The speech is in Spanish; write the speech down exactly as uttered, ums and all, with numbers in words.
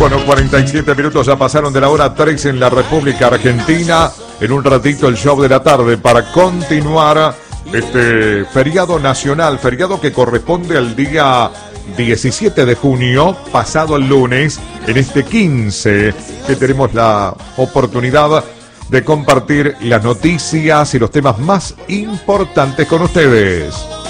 Bueno, cuarenta y siete minutos ya pasaron de la hora tres en la República Argentina. En un ratito el show de la tarde para continuar este feriado nacional, feriado que corresponde al día diecisiete de junio, pasado el lunes, en este quince, que tenemos la oportunidad de compartir las noticias y los temas más importantes con ustedes.